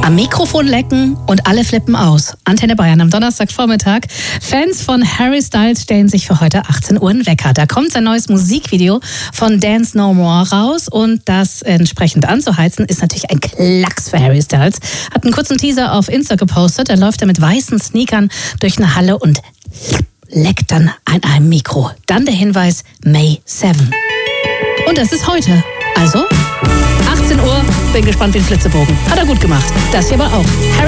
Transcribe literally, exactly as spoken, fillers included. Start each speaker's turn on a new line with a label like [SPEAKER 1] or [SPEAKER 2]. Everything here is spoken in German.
[SPEAKER 1] Am Mikrofon lecken und alle flippen aus. Antenne Bayern am Donnerstagvormittag. Fans von Harry Styles stellen sich für heute achtzehn Uhr einen Wecker. Da kommt sein neues Musikvideo von Dance No More raus und das entsprechend anzuheizen ist natürlich ein Klacks für Harry Styles. Hat einen kurzen Teaser auf Insta gepostet. Da läuft er mit weißen Sneakern durch eine Halle und leckt dann an einem Mikro. Dann der Hinweis May sieben. Und das ist heute. Also achtzehn Uhr, bin gespannt wie ein Flitzebogen. Hat er gut gemacht. Das hier aber auch. Harry